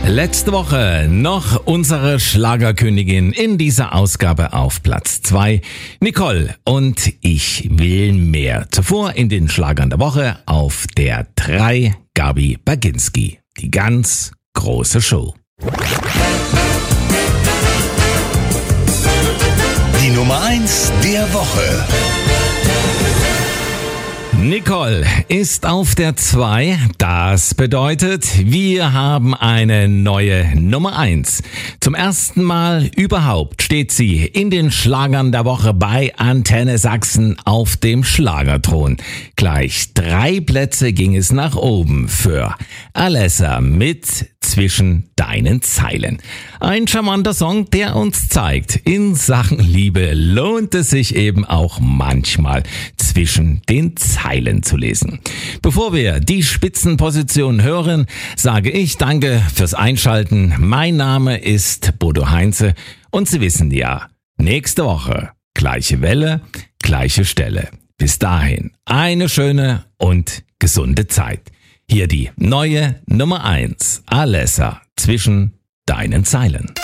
Letzte Woche noch unsere Schlagerkönigin in dieser Ausgabe auf Platz 2, Nicole und Ich will mehr. Zuvor in den Schlagern der Woche auf der 3, Gabi Baginski. Die ganz große Show. Die Nummer 1 der Woche. Nicole ist auf der 2. Das bedeutet, wir haben eine neue Nummer 1. Zum ersten Mal überhaupt steht sie in den Schlagern der Woche bei Antenne Sachsen auf dem Schlagerthron. Gleich 3 Plätze ging es nach oben für Alessa mit Zwischen deinen Zeilen. Ein charmanter Song, der uns zeigt, in Sachen Liebe lohnt es sich eben auch manchmal zwischen den Zeilen zu lesen. Bevor wir die Spitzenposition hören, sage ich danke fürs Einschalten. Mein Name ist Bodo Heinze und Sie wissen ja, nächste Woche gleiche Welle, gleiche Stelle. Bis dahin eine schöne und gesunde Zeit. Hier die neue Nummer 1, Alessa, Zwischen deinen Zeilen.